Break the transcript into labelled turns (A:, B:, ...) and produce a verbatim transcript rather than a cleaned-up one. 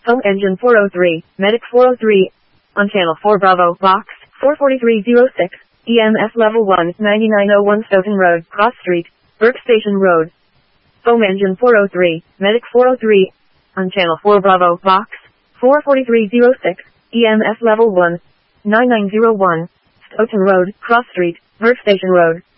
A: Home Engine four oh three, Medic four oh three, on Channel four Bravo, Box four forty-three oh six, E M S Level one, ninety-nine oh one Stoughton Road, Cross Street, Burke Station Road. Home Engine four oh three, Medic four oh three, on Channel four Bravo, Box four forty-three oh six, E M S Level one, nine nine oh one, Stoughton Road, Cross Street, Burke Station Road.